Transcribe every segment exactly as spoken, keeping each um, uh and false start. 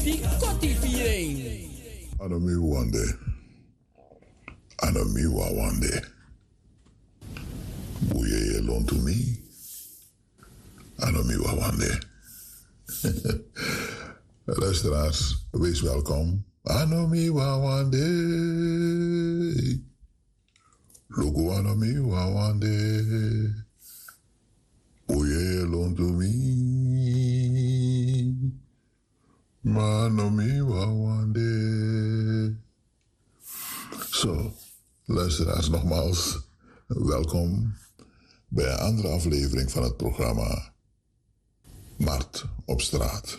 Die kotti viering. Anomi wande. Anomi wa wande. Boeie je loon to me. Anomi wa wande. Luisteraars, wees welkom. Anomi wa wande. Logo anomi wa wande. Boeie je loon to me. Manomi wa wande. Zo, luisteraars, nogmaals welkom bij een andere aflevering van het programma Mart op straat.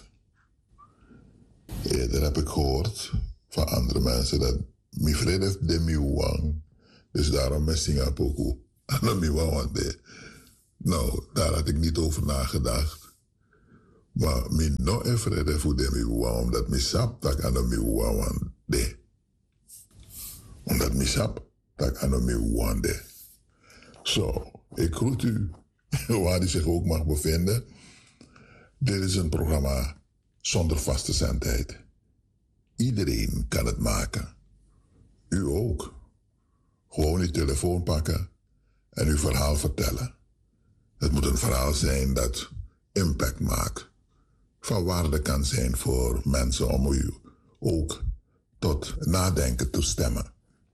Eerder heb ik gehoord van andere mensen dat Mifredef de Miwang, dus daarom met Singapore, Anomi wa wande. Nou, daar had ik niet over nagedacht. Maar mi no e vrede voor de miwa, omdat mi sap tak ano miwa wande. Omdat mi sap tak ano miwa wande. Zo, ik groet u, waar u zich ook mag bevinden. Dit is een programma zonder vaste zendtijd. Iedereen kan het maken. U ook. Gewoon uw telefoon pakken en uw verhaal vertellen. Het moet een verhaal zijn dat impact maakt. Van waarde kan zijn voor mensen om u ook tot nadenken te stemmen.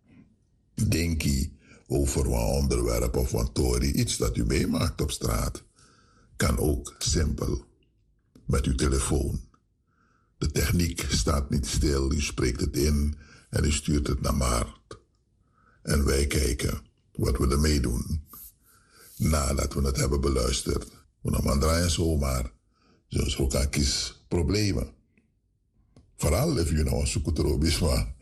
Denk je over een onderwerp of een story, iets dat u meemaakt op straat, kan ook simpel met uw telefoon. De techniek staat niet stil, u spreekt het in en u stuurt het naar Mart. En wij kijken wat we ermee doen nadat we het hebben beluisterd. We gaan draaien zomaar. Dus ook aan kies problemen. Vooral als je nou een zoeketrobies maar.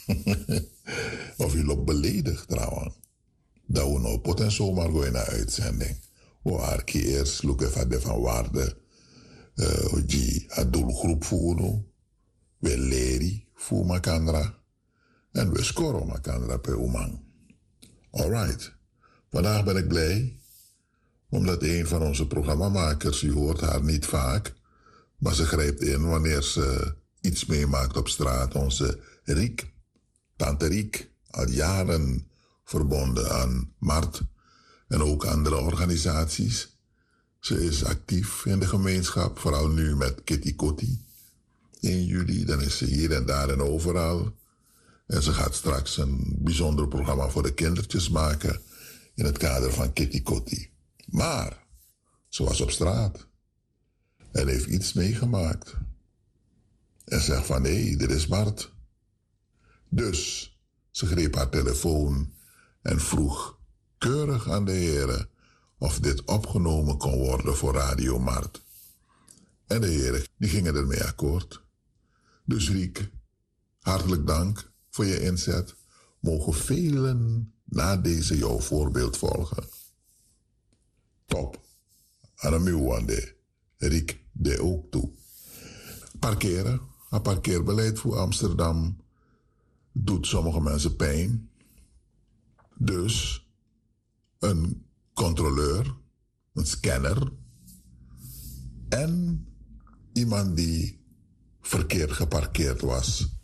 Of je loopt beledigd trouwens. Dat we nou pot en zomaar gaan naar uitzending. We haar eerst loeken van de van waarde. Uh, die een doelgroep voeren. We leren voor makandra. En we scoren makandra per umang. Alright. Vandaag ben ik blij. Omdat een van onze programmamakers, u hoort haar niet vaak, maar ze grijpt in wanneer ze iets meemaakt op straat. Onze Riek, tante Riek, al jaren verbonden aan Mart en ook andere organisaties. Ze is actief in de gemeenschap, vooral nu met Kitty Kotti. In juli, dan is ze hier en daar en overal. En ze gaat straks een bijzonder programma voor de kindertjes maken in het kader van Kitty Kotti. Maar ze was op straat en heeft iets meegemaakt. En zegt van hé, dit is Mart. Dus ze greep haar telefoon en vroeg keurig aan de heren of dit opgenomen kon worden voor Radio Mart. En de heren die gingen ermee akkoord. Dus Riek, hartelijk dank voor je inzet. Mogen velen na deze jouw voorbeeld volgen. Top. Anomi wande. Riek de ook toe. Parkeren. Een parkeerbeleid voor Amsterdam doet sommige mensen pijn. Dus een controleur, een scanner en iemand die verkeerd geparkeerd was